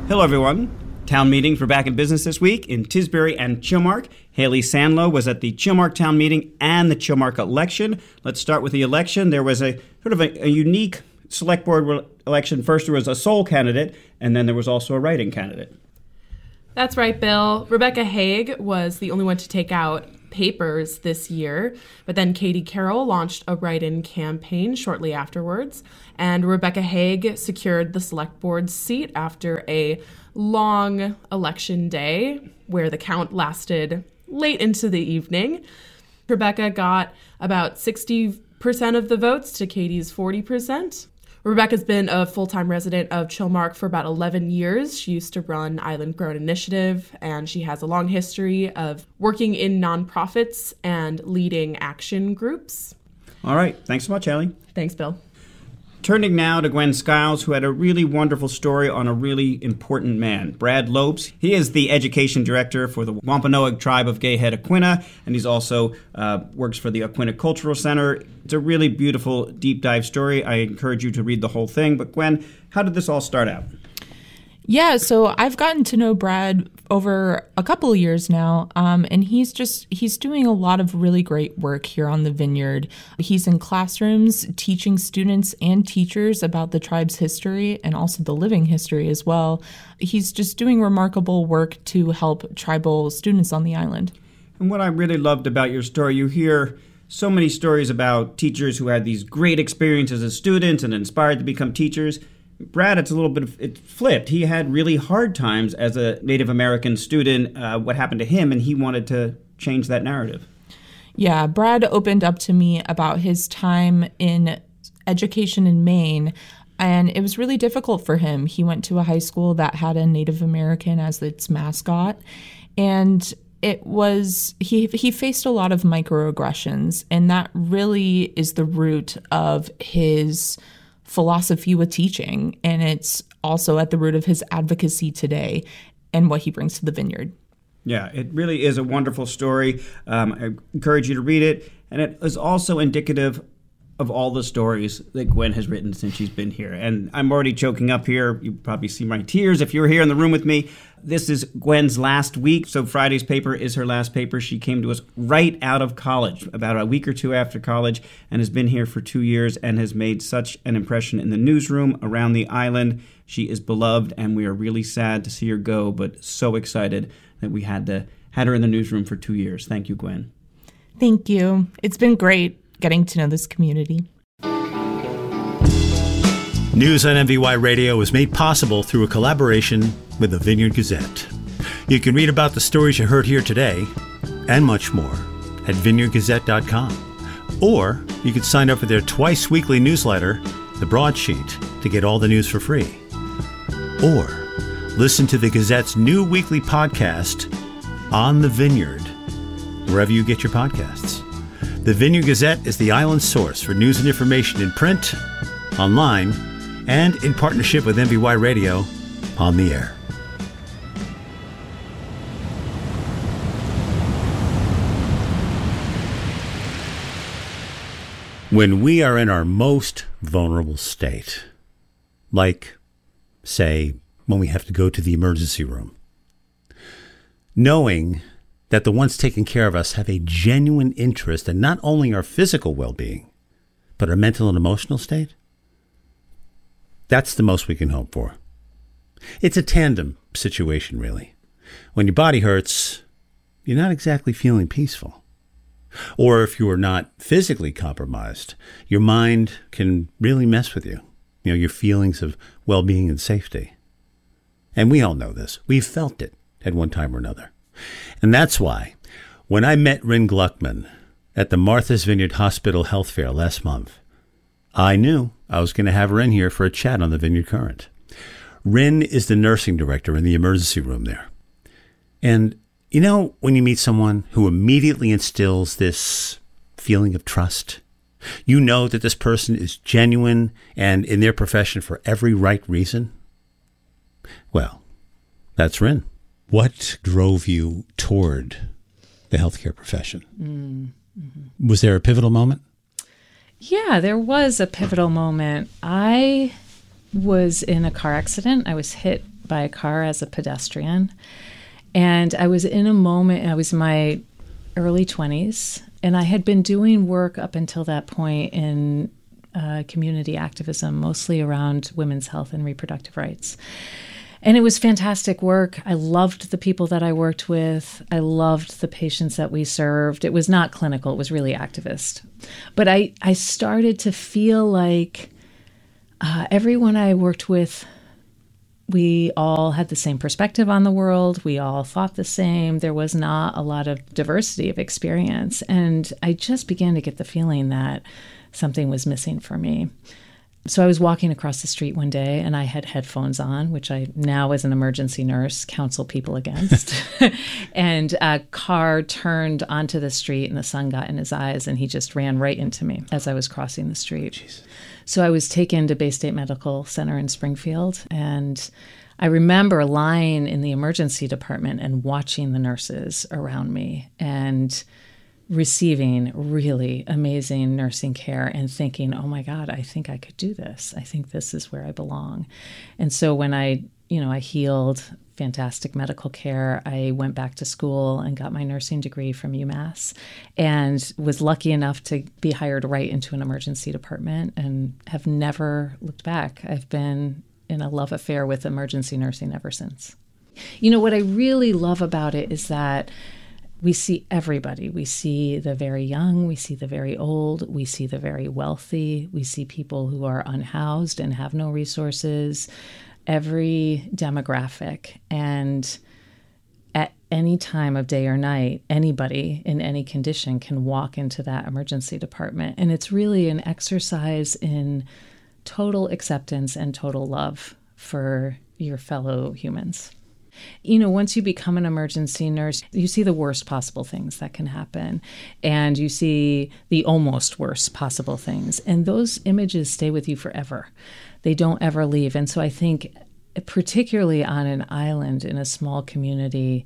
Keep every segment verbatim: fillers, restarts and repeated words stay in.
Hello, everyone. Town meetings were back in business this week in Tisbury and Chilmark. Haley Sandlow was at the Chilmark Town meeting and the Chilmark election. Let's start with the election. There was a sort of a, a unique select board re- election. First, there was a sole candidate, and then there was also a write-in candidate. That's right, Bill. Rebecca Haig was the only one to take out papers this year, but then Katie Carroll launched a write-in campaign shortly afterwards, and Rebecca Haig secured the select board seat after a long election day where the count lasted late into the evening. Rebecca got about sixty percent of the votes to Katie's forty percent. Rebecca's been a full-time resident of Chilmark for about eleven years. She used to run Island Grown Initiative, and she has a long history of working in nonprofits and leading action groups. All right. Thanks so much, Haley. Thanks, Bill. Turning now to Gwen Skiles, who had a really wonderful story on a really important man, Brad Lopes. He is the education director for the Wampanoag tribe of Gay Head Aquinnah, and he's also uh, works for the Aquinnah Cultural Center. It's a really beautiful deep dive story. I encourage you to read the whole thing. But Gwen, how did this all start out? Yeah, so I've gotten to know Brad over a couple of years now, um, and he's just, he's doing a lot of really great work here on the Vineyard. He's in classrooms teaching students and teachers about the tribe's history and also the living history as well. He's just doing remarkable work to help tribal students on the island. And what I really loved about your story, you hear so many stories about teachers who had these great experiences as students and inspired to become teachers. Brad, it's a little bit of, it flipped. He had really hard times as a Native American student, uh, what happened to him, and he wanted to change that narrative. Yeah, Brad opened up to me about his time in education in Maine, and it was really difficult for him. He went to a high school that had a Native American as its mascot, and it was, he he faced a lot of microaggressions, and that really is the root of his philosophy with teaching, and it's also at the root of his advocacy today and what he brings to the Vineyard. Yeah, it really is a wonderful story. Um, I encourage you to read it, and it is also indicative of all the stories that Gwen has written since she's been here. And I'm already choking up here. You probably see my tears if you were here in the room with me. This is Gwen's last week, so Friday's paper is her last paper. She came to us right out of college, about a week or two after college, and has been here for two years and has made such an impression in the newsroom around the island. She is beloved, and we are really sad to see her go, but so excited that we had to had her in the newsroom for two years. Thank you, Gwen. Thank you. It's been great getting to know this community. News on M V Y Radio is made possible through a collaboration with the Vineyard Gazette. You can read about the stories you heard here today and much more at vineyard gazette dot com. Or you can sign up for their twice weekly newsletter, The Broadsheet, to get all the news for free. Or listen to the Gazette's new weekly podcast, On the Vineyard, wherever you get your podcasts. The Vineyard Gazette is the island's source for news and information in print, online, and in partnership with M V Y Radio on the air. When we are in our most vulnerable state, like, say, when we have to go to the emergency room, knowing that the ones taking care of us have a genuine interest in not only our physical well-being, but our mental and emotional state, that's the most we can hope for. It's a tandem situation, really. When your body hurts, you're not exactly feeling peaceful. Or if you are not physically compromised, your mind can really mess with you, you know, your feelings of well-being and safety. And we all know this. We've felt it at one time or another. And that's why when I met Ryn Gluckman at the Martha's Vineyard Hospital Health Fair last month, I knew I was going to have her in here for a chat on the Vineyard Current. Ryn is the nursing director in the emergency room there. And you know, when you meet someone who immediately instills this feeling of trust, you know that this person is genuine and in their profession for every right reason? Well, that's Ryn. What drove you toward the healthcare profession? Mm-hmm. Was there a pivotal moment? Yeah, there was a pivotal moment. I was in a car accident. I was hit by a car as a pedestrian. And I was in a moment, I was in my early twenties, and I had been doing work up until that point in uh, community activism, mostly around women's health and reproductive rights. And it was fantastic work. I loved the people that I worked with. I loved the patients that we served. It was not clinical, it was really activist. But I, I started to feel like uh, everyone I worked with, we all had the same perspective on the world. We all thought the same. There was not a lot of diversity of experience. And I just began to get the feeling that something was missing for me. So I was walking across the street one day and I had headphones on, which I now as an emergency nurse counsel people against. And a car turned onto the street and the sun got in his eyes and he just ran right into me as I was crossing the street. Jeez. So I was taken to Bay State Medical Center in Springfield, and I remember lying in the emergency department and watching the nurses around me and receiving really amazing nursing care and thinking, oh my God, I think I could do this. I think this is where I belong. And so when I, you know, I healed, fantastic medical care, I went back to school and got my nursing degree from UMass and was lucky enough to be hired right into an emergency department and have never looked back. I've been in a love affair with emergency nursing ever since. You know, what I really love about it is that we see everybody. We see the very young, we see the very old, we see the very wealthy, we see people who are unhoused and have no resources, every demographic. And at any time of day or night, anybody in any condition can walk into that emergency department. And it's really an exercise in total acceptance and total love for your fellow humans. You know, once you become an emergency nurse, you see the worst possible things that can happen, and you see the almost worst possible things. And those images stay with you forever. They don't ever leave. And so I think, particularly on an island in a small community,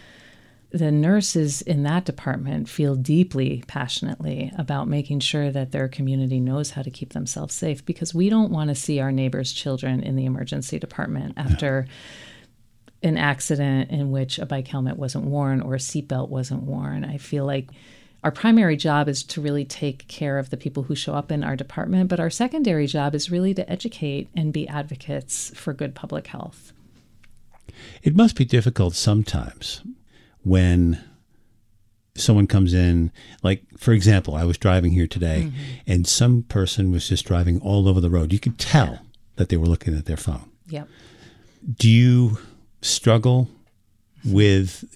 the nurses in that department feel deeply, passionately about making sure that their community knows how to keep themselves safe, because we don't want to see our neighbors' children in the emergency department after no. an accident in which a bike helmet wasn't worn or a seatbelt wasn't worn. I feel like our primary job is to really take care of the people who show up in our department, but our secondary job is really to educate and be advocates for good public health. It must be difficult sometimes when someone comes in, like, for example, I was driving here today mm-hmm. and some person was just driving all over the road. You could tell yeah. that they were looking at their phone. Yep. Do you struggle with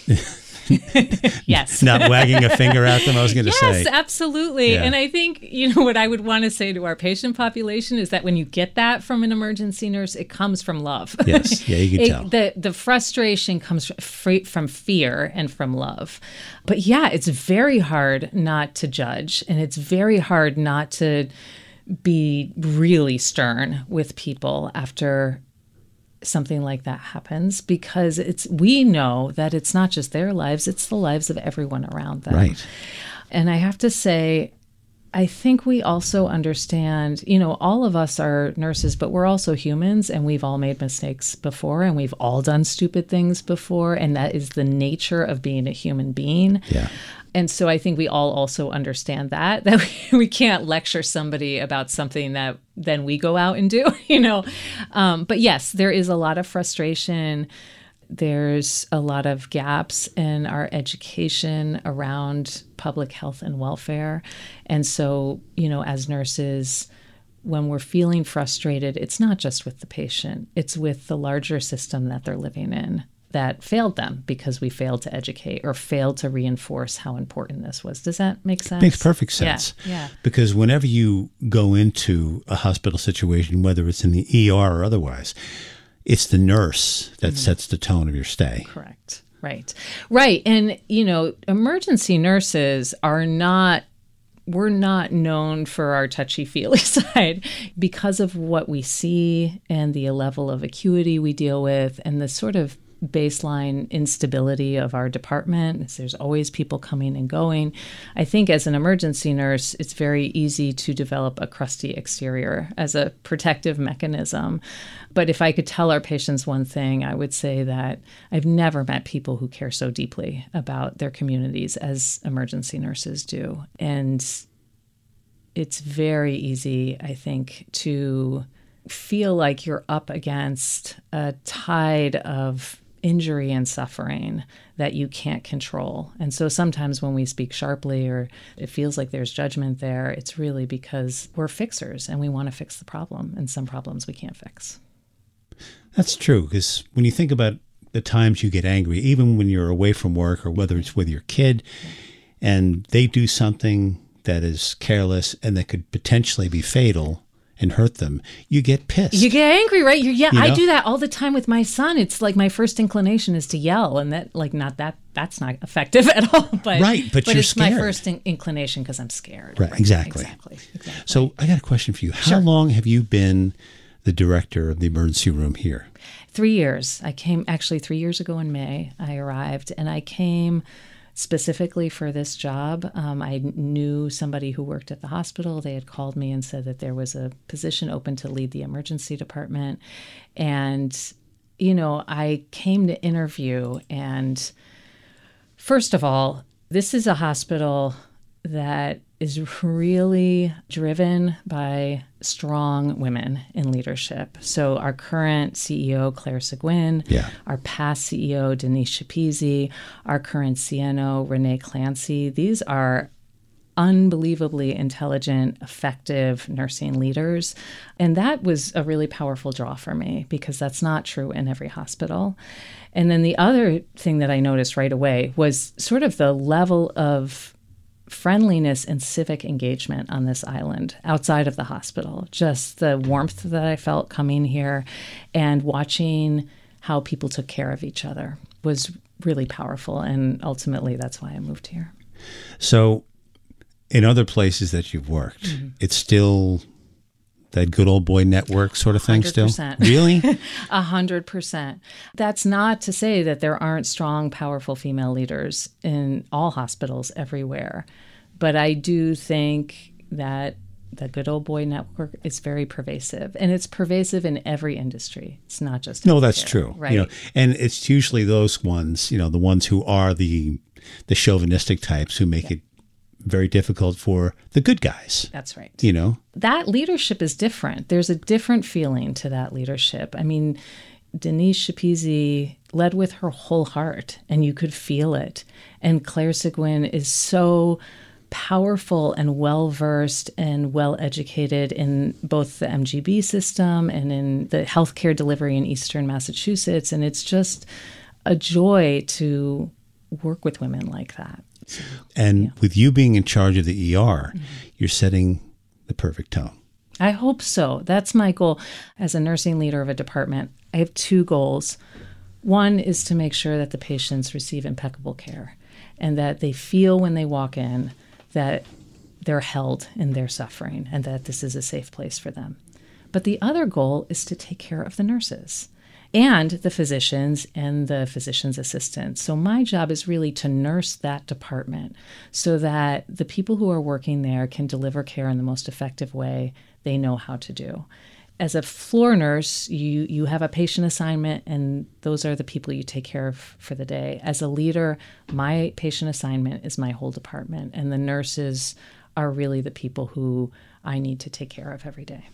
yes not wagging a finger at them? I was going to yes, say yes, absolutely. Yeah. And I think, you know, what I would want to say to our patient population is that when you get that from an emergency nurse, it comes from love. Yes, yeah, you can it, tell. The, the frustration comes from fear and from love. But yeah, it's very hard not to judge, and it's very hard not to be really stern with people after something like that happens, because it's we know that it's not just their lives, it's the lives of everyone around them. Right. And I have to say, I think we also understand, you know, all of us are nurses, but we're also humans, and we've all made mistakes before, and we've all done stupid things before, and that is the nature of being a human being. Yeah. And so I think we all also understand that, that we, we can't lecture somebody about something that then we go out and do, you know. Um, but yes, there is a lot of frustration. There's a lot of gaps in our education around public health and welfare. And so, you know, as nurses, when we're feeling frustrated, it's not just with the patient, it's with the larger system that they're living in that failed them because we failed to educate or failed to reinforce how important this was. Does that make sense? Makes perfect sense. Yeah, yeah. Because whenever you go into a hospital situation, whether it's in the E R or otherwise, it's the nurse that mm-hmm. sets the tone of your stay. Correct. Right. Right. And, you know, emergency nurses are not We're not known for our touchy-feely side because of what we see and the level of acuity we deal with and the sort of baseline instability of our department. There's always people coming and going. I think as an emergency nurse, it's very easy to develop a crusty exterior as a protective mechanism. But if I could tell our patients one thing, I would say that I've never met people who care so deeply about their communities as emergency nurses do. And it's very easy, I think, to feel like you're up against a tide of injury and suffering that you can't control. And so sometimes when we speak sharply or it feels like there's judgment there, it's really because we're fixers and we want to fix the problem, and some problems we can't fix. That's true, because when you think about the times you get angry, even when you're away from work or whether it's with your kid, and they do something that is careless and that could potentially be fatal and hurt them, you get pissed. You get angry, right? You're, yeah, you know? I do that all the time with my son. It's like my first inclination is to yell, and that, like, not that that's not effective at all. But right, but, but you're it's scared. my first in- inclination because I'm scared. Right, right, exactly. exactly, exactly. So I got a question for you. How Sure. long have you been the director of the emergency room here? Three years. I came actually three years ago in May. I arrived, and I came specifically for this job. Um, I knew somebody who worked at the hospital. They had called me and said that there was a position open to lead the emergency department. And, you know, I came to interview. And first of all, this is a hospital that is really driven by strong women in leadership. So our current C E O, Claire Seguin, Yeah. our past C E O, Denise Shapezi, our current C N O, Renee Clancy, these are unbelievably intelligent, effective nursing leaders. And that was a really powerful draw for me because that's not true in every hospital. And then the other thing that I noticed right away was sort of the level of friendliness and civic engagement on this island outside of the hospital. Just the warmth that I felt coming here and watching how people took care of each other was really powerful. And ultimately, that's why I moved here. So in other places that you've worked, mm-hmm. it's still that good old boy network sort of thing still? one hundred percent. Really? A hundred percent. That's not to say that there aren't strong, powerful female leaders in all hospitals everywhere. But I do think that the good old boy network is very pervasive. And it's pervasive in every industry. It's not just No, that's healthcare, true. Right. You know, and it's usually those ones, you know, the ones who are the the chauvinistic types who make yeah. it very difficult for the good guys. That's right. You know? That leadership is different. There's a different feeling to that leadership. I mean, Denise Shapezi led with her whole heart, and you could feel it. And Claire Seguin is so powerful and well-versed and well-educated in both the M G B system and in the healthcare delivery in Eastern Massachusetts. And it's just a joy to work with women like that. So, and yeah. with you being in charge of the E R, mm-hmm. you're setting the perfect tone. I hope so. That's my goal. As a nursing leader of a department, I have two goals. One is to make sure that the patients receive impeccable care and that they feel when they walk in that they're held in their suffering and that this is a safe place for them. But the other goal is to take care of the nurses and the physicians and the physician's assistants. So my job is really to nurse that department so that the people who are working there can deliver care in the most effective way they know how to do. As a floor nurse, you, you have a patient assignment, and those are the people you take care of for the day. As a leader, my patient assignment is my whole department, and the nurses are really the people who I need to take care of every day.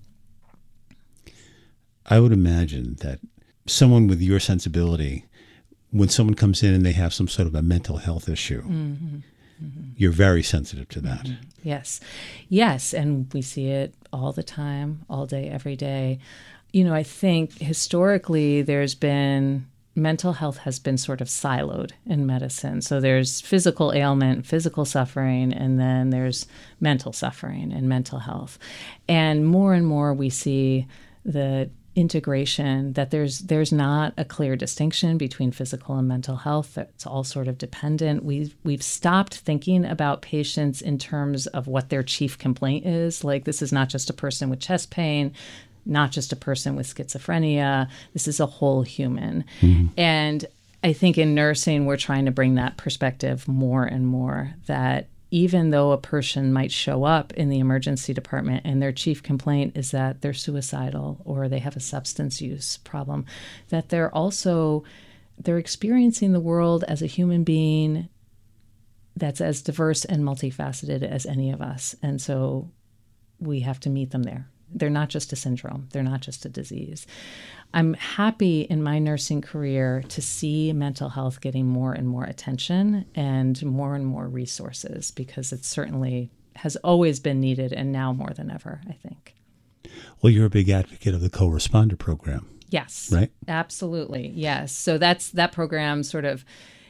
I would imagine that someone with your sensibility, when someone comes in and they have some sort of a mental health issue, mm-hmm. Mm-hmm. you're very sensitive to that. Mm-hmm. Yes. Yes. And we see it all the time, all day, every day. You know, I think historically there's been, mental health has been sort of siloed in medicine. So there's physical ailment, physical suffering, and then there's mental suffering and mental health. And more and more we see the integration, that there's there's not a clear distinction between physical and mental health. It's all sort of dependent. We've, we've stopped thinking about patients in terms of what their chief complaint is. Like, this is not just a person with chest pain. not just a person with schizophrenia. This is a whole human. Mm-hmm. And I think in nursing, we're trying to bring that perspective more and more, that even though a person might show up in the emergency department and their chief complaint is that they're suicidal or they have a substance use problem, that they're also, they're experiencing the world as a human being that's as diverse and multifaceted as any of us. And so we have to meet them there. They're not just a syndrome. They're not just a disease. I'm happy in my nursing career to see mental health getting more and more attention and more and more resources, because it certainly has always been needed, and now more than ever, I think. Well, you're a big advocate of the co-responder program. Yes. Right? Absolutely. Yes. So that's that program sort of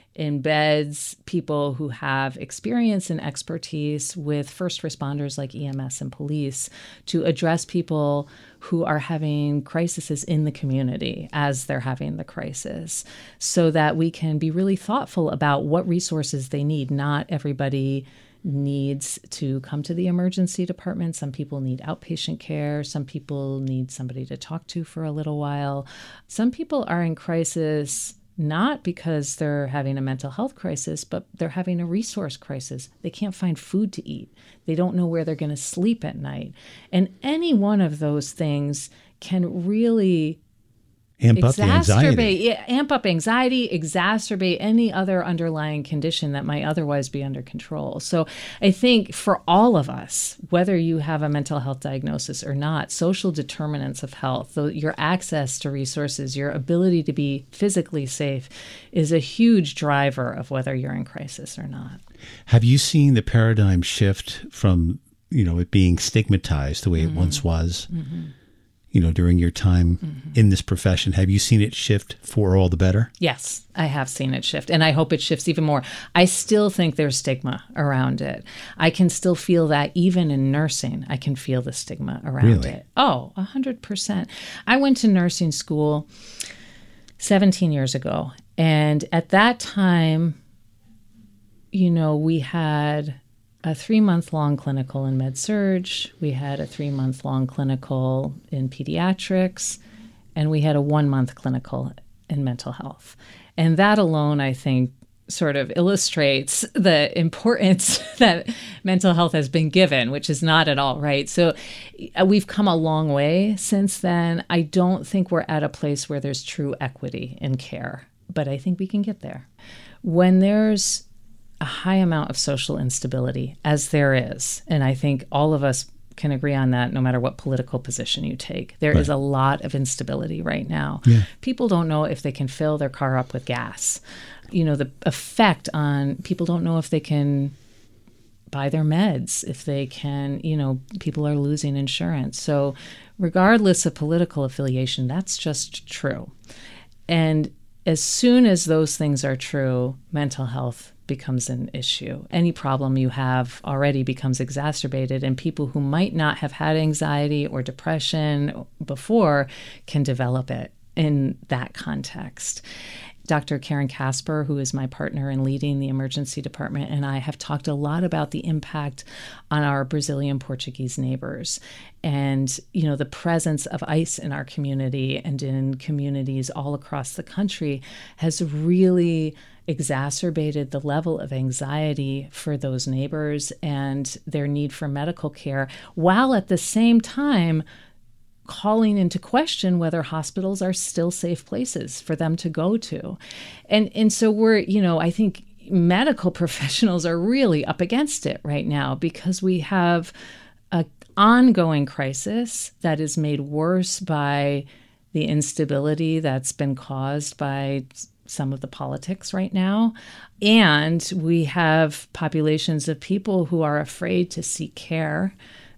embeds people who have experience and expertise with first responders like E M S and police to address people who are having crises in the community as they're having the crisis, so that we can be really thoughtful about what resources they need. Not everybody needs to come to the emergency department. Some people need outpatient care. Some people need somebody to talk to for a little while. Some people are in crisis not because they're having a mental health crisis, but they're having a resource crisis. They can't find food to eat. They don't know where they're going to sleep at night. And any one of those things can really amp up the anxiety. Yeah, amp up anxiety, exacerbate any other underlying condition that might otherwise be under control. So I think for all of us, whether you have a mental health diagnosis or not, social determinants of health, your access to resources, your ability to be physically safe is a huge driver of whether you're in crisis or not. Have you seen the paradigm shift from, you know, it being stigmatized the way mm-hmm. it once was? Mm-hmm. You know, during your time mm-hmm. in this profession, have you seen it shift for all the better? Yes, I have seen it shift, and I hope it shifts even more. I still think there's stigma around it. I can still feel that even in nursing. I can feel the stigma around really? it. Oh, one hundred percent. I went to nursing school seventeen years ago, and at that time, you know, we had a three-month-long clinical in med-surg, we had a three-month-long clinical in pediatrics, and we had a one-month clinical in mental health. And that alone, I think, sort of illustrates the importance that mental health has been given, which is not at all right. So we've come a long way since then. I don't think we're at a place where there's true equity in care, but I think we can get there. When there's a high amount of social instability, as there is, and I think all of us can agree on that no matter what political position you take. There right. is a lot of instability right now. Yeah. People don't know if they can fill their car up with gas. You know, the effect on people don't know if they can buy their meds, if they can, you know, people are losing insurance. So regardless of political affiliation, that's just true. And as soon as those things are true, mental health becomes an issue. Any problem you have already becomes exacerbated, and people who might not have had anxiety or depression before can develop it in that context. Doctor Karen Casper, who is my partner in leading the emergency department, and I have talked a lot about the impact on our Brazilian Portuguese neighbors and, you know, the presence of ICE in our community and in communities all across the country has really exacerbated the level of anxiety for those neighbors and their need for medical care, while at the same time calling into question whether hospitals are still safe places for them to go to. And and so we're, you know, I think medical professionals are really up against it right now because we have an ongoing crisis that is made worse by the instability that's been caused by some of the politics right now. And we have populations of people who are afraid to seek care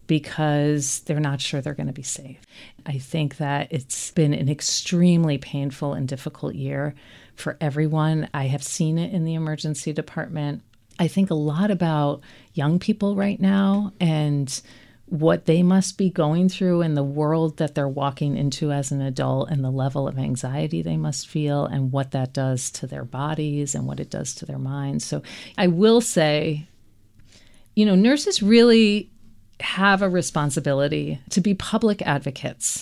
because they're not sure they're going to be safe. I think that it's been an extremely painful and difficult year for everyone. I have seen it in the emergency department. I think a lot about young people right now and what they must be going through in the world that they're walking into as an adult and the level of anxiety they must feel and what that does to their bodies and what it does to their minds. So I will say, you know, nurses really have a responsibility to be public advocates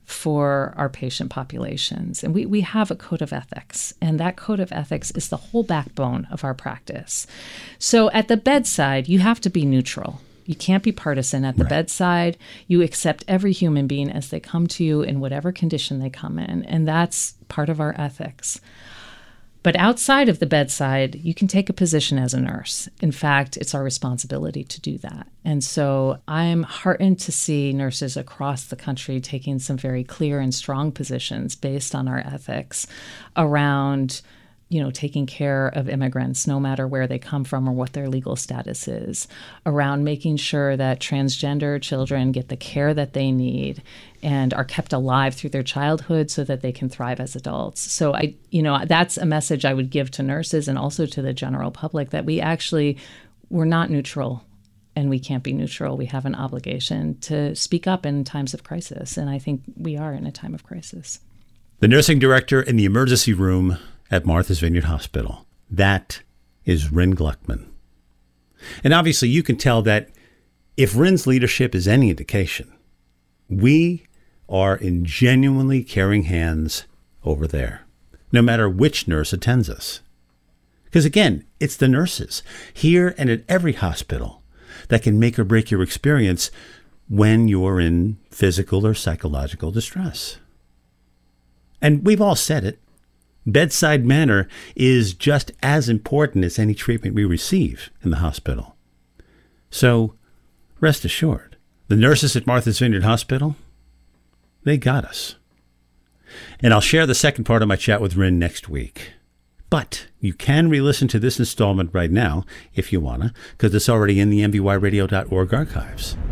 for our patient populations. And we, we have a code of ethics, and that code of ethics is the whole backbone of our practice. So at the bedside, you have to be neutral. You can't be partisan at the right. bedside. You accept every human being as they come to you in whatever condition they come in, and that's part of our ethics. But outside of the bedside, you can take a position as a nurse. In fact, it's our responsibility to do that. And so I'm heartened to see nurses across the country taking some very clear and strong positions based on our ethics around, you know, taking care of immigrants, no matter where they come from or what their legal status is, around making sure that transgender children get the care that they need and are kept alive through their childhood so that they can thrive as adults. So I, you know, that's a message I would give to nurses and also to the general public, that we actually, we're not neutral, and we can't be neutral. We have an obligation to speak up in times of crisis, and I think we are in a time of crisis. The nursing director in the emergency room at Martha's Vineyard Hospital. That is Ryn Gluckman. And obviously you can tell that if Ryn's leadership is any indication, we are in genuinely caring hands over there, no matter which nurse attends us. Because again, it's the nurses here and at every hospital that can make or break your experience when you're in physical or psychological distress. And we've all said it. Bedside manner is just as important as any treatment we receive in the hospital. So rest assured, the nurses at Martha's Vineyard Hospital, they got us. And I'll share the second part of my chat with Ryn next week. But you can re-listen to this installment right now if you want to, because it's already in the M V Y radio dot org archives.